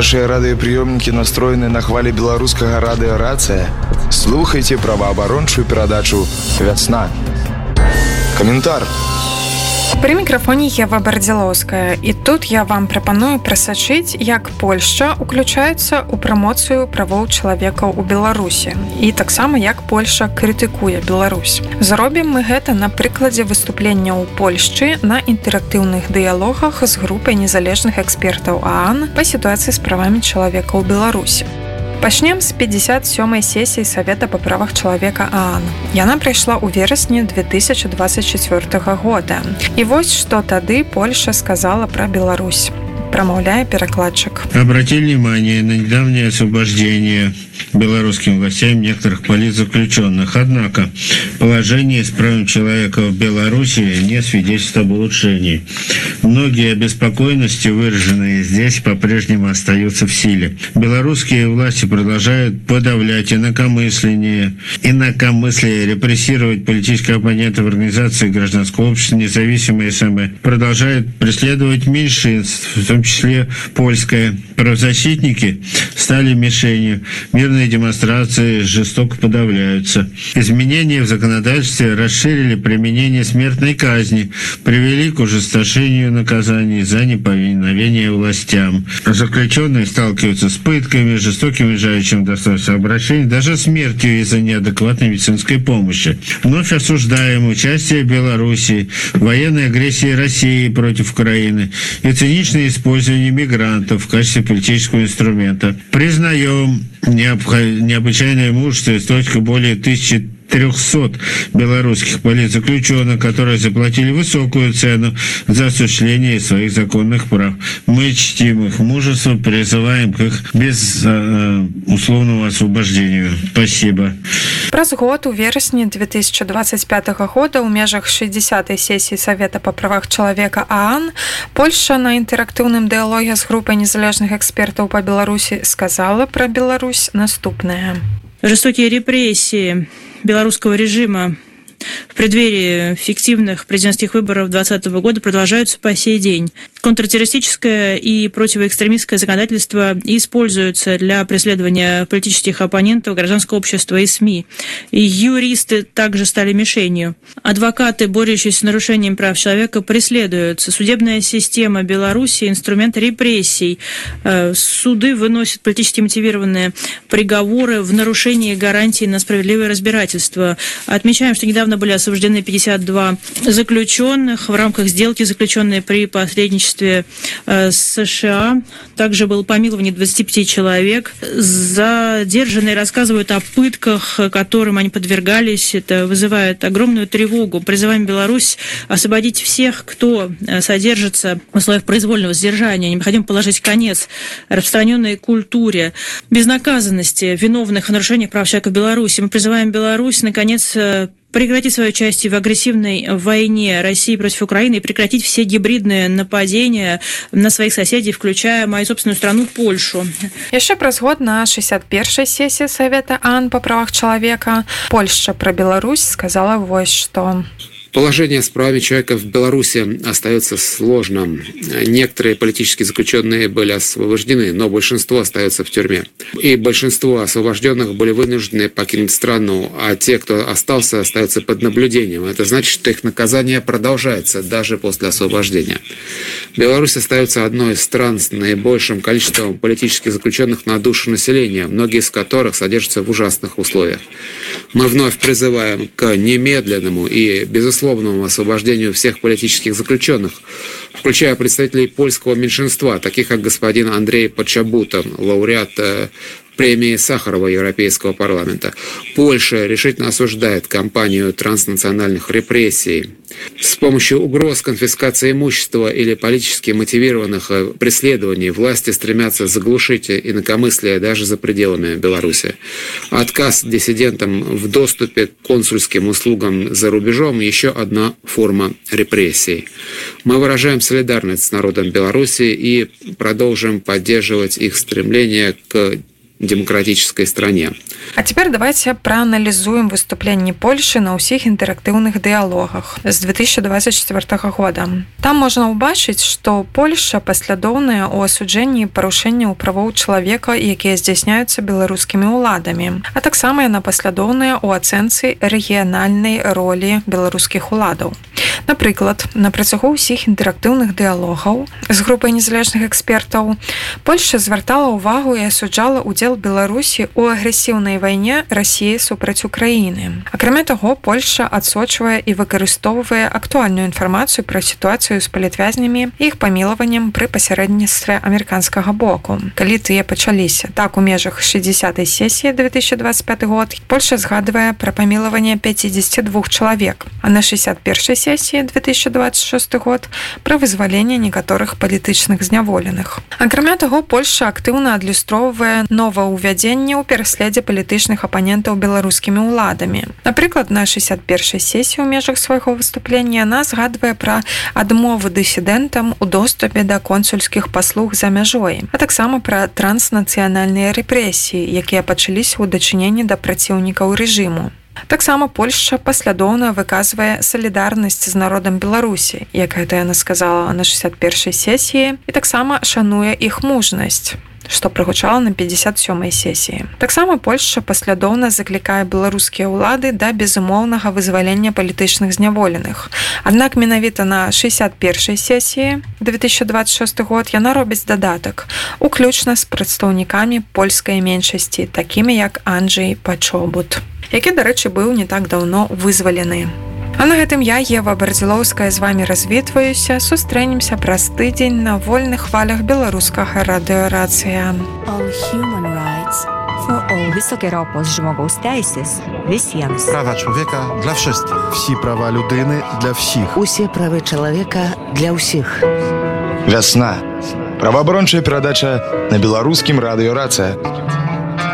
Ваши радыёпрыёмнікі настроены на хвалі беларускага радыёрацыя? Слухайте праваабарончую перадачу «Вясна». Каментар. При мікрафоне Ева Бардзілоўская. І тут я вам прапаную прасачыць, як Польшча уключаецца ў прамоцыю правоў чалавека ў Беларусі. І таксама, як Польшча крытыкуе Беларусь. Зробім мы гэта на прыкладзе выступлення ў Польшчы на інтэрактыўных дыялогах з групай незалежных экспертаў ААН па сітуацыі з правамі чалавека ў Беларусі. Пачнем з 57-й сесіі Савета па правах чалавека ААН. Яна прайшла ў верасні 2024 года. І вось што тады Польша сказала пра Беларусь. Промовляя перекладчик. Обратили внимание на недавнее освобождение белорусским властям некоторых политзаключенных. Однако положение с правами человека в Беларуси не свидетельствует об улучшении. Многие обеспокоенности, выраженные здесь, по-прежнему остаются в силе. Белорусские власти продолжают подавлять инакомыслие, репрессировать политических оппонентов организации гражданского общества, независимые СМ, продолжают преследовать меньшинств, в том числе польское. Правозащитники стали мишенью. Мирные демонстрации жестоко подавляются. Изменения в законодательстве расширили применение смертной казни, привели к ужесточению наказаний за неповиновение властям. Заключенные сталкиваются с пытками, жестоким унижающим достоинство обращений, даже смертью из-за неадекватной медицинской помощи. Вновь осуждаем участие Беларуси в военной агрессии России против Украины и циничное использование мигрантов в качестве политического инструмента. Признаем необычайное мужество и столько более 1300 белорусских политзаключенных, которые заплатили высокую цену за осуществление своих законных прав. Мы чтим их мужество, призываем к их безусловному освобождению. Спасибо. Праз год у верасні 2025 года ў межах 60-й сесіі Савета па правах чалавека ААН Польша на інтэрактыўным дыялоге з групай незалежных экспертаў па Беларусі сказала пра Беларусь наступнае. Жестокие репрессии белорусского режима в преддверии фиктивных президентских выборов 2020 года продолжаются по сей день. Контртеррористическое и противоэкстремистское законодательство используется для преследования политических оппонентов, гражданского общества и СМИ. И юристы также стали мишенью. Адвокаты, борющиеся с нарушением прав человека, преследуются. Судебная система Беларуси – инструмент репрессий. Суды выносят политически мотивированные приговоры в нарушении гарантий на справедливое разбирательство. Отмечаем, что недавно были освобождены 52 заключенных в рамках сделки, заключенной при посредничестве США. Также было помилование 25 человек. Задержанные рассказывают о пытках, которым они подвергались. Это вызывает огромную тревогу. Призываем Беларусь освободить всех, кто содержится в условиях произвольного содержания. Необходимо положить конец распространенной культуре безнаказанности виновных в нарушениях прав человека в Беларуси. Мы призываем Беларусь, наконец, прекратить свое участие в агрессивной войне России против Украины и прекратить все гибридные нападения на своих соседей, включая мою собственную страну, Польшу. Еще праз год на 61-й сессии Совета ААН по правах человека Польша про Беларусь сказала вот что. Положение с правами человека в Беларуси остается сложным. Некоторые политические заключенные были освобождены, но большинство остается в тюрьме. И большинство освобожденных были вынуждены покинуть страну, а те, кто остался, остаются под наблюдением. Это значит, что их наказание продолжается даже после освобождения. Беларусь остается одной из стран с наибольшим количеством политических заключенных на душу населения, многие из которых содержатся в ужасных условиях. Мы вновь призываем к немедленному и безусловному освобождению всех политических заключенных, включая представителей польского меньшинства, таких как господин Андрей Подчабута, лауреат премии Сахарова Европейского парламента. Польша решительно осуждает кампанию транснациональных репрессий. С помощью угроз конфискации имущества или политически мотивированных преследований власти стремятся заглушить инакомыслие даже за пределами Беларуси. Отказ диссидентам в доступе к консульским услугам за рубежом – еще одна форма репрессий. Мы выражаем солидарность с народом Беларуси и продолжим поддерживать их стремление к демократической стране. А теперь давайте проанализуем выступление Польши на всех интерактивных диалогах с 2024 года. Там можно убачить, что Польша послідовная у асуджэнні парушэнняў правоў чалавека, якія здзяйсняюцца беларускімі ўладамі, а таксама яна паслядоўная ў ацэнцы рэгіянальнай ролі беларускіх уладаў. Напрыклад, на працягу ўсіх інтэрактыўных дыялогаў з групай незалежных экспертаў Польша звяртала ўвагу і асуджала ўдзел Беларусі ў агрэсіўнай вайне Расіі супраць Украіны. Акрамя таго, Польша адсочвае і выкарыстоўвае актуальную інфармацыю пра сітуацыю з палітвязнямі і іх памілаваннем пры пасярэдніцтве амерыканскага боку. Калі тыя пачаліся, так у межах 60-й сесіі 2025 год Польша згадвае пра памілаванне 52 чалавек, а на 61-й сесіі 2026 год пра вызваленне некаторых палітычных зняволеных. Акрамя таго, Польша актыўна адлюстроўвае новаўвядзенне ў пераследзе палітычных апанентаў беларускімі ўладамі. Напрыклад, на 61-й сесіі ў межах свайго выступлення яна згадвае пра адмову дысідэнтам у доступе да консульскіх паслуг за мяжой, а таксама пра транснацыянальныя рэпрэсіі, якія пачаліся ў дачыненні да праціўнікаў рэжыму. Таксама Польша паслядоўна выказвае салідарнасць з народам Беларусі, як гэта яна сказала на 61-й сесіі, і таксама шануе іх мужнасць, што прагучала на 57-й сесіі. Таксама Польша паслядоўна заклікае беларускія ўлады да безумоўнага вызвалення палітычных зняволеных. Аднак менавіта на 61-й сесіі 2026 год яна робіць дадатак, уключна з прадстаўнікамі польскай меншасці, такімі як Анджэй Пачобут, які, дарэчы, быў не так даўно вызвалены. А на гэтым я, Ева Бардзілоўская, з вамі развітваюся. Сустрэнемся праз тыдзень на вольных хвалях беларускага радыёрацыя. Wysokie żmogą stejsys, visiems. Prawa człowieka dla wszystkich. Всі права людини для всіх. Усі прави чоловіка для всіх. Вясна. Праваабарончая перадача на беларускім радыёрацыя.